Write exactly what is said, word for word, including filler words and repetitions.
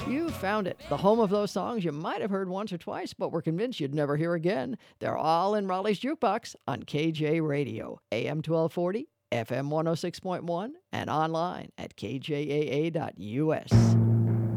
You found it, the home of those songs you might have heard once or twice, but were convinced you'd never hear again. They're all in Raleigh's Jukebox on K J Radio, A M twelve forty, F M one oh six point one, and online at k j a a dot u s.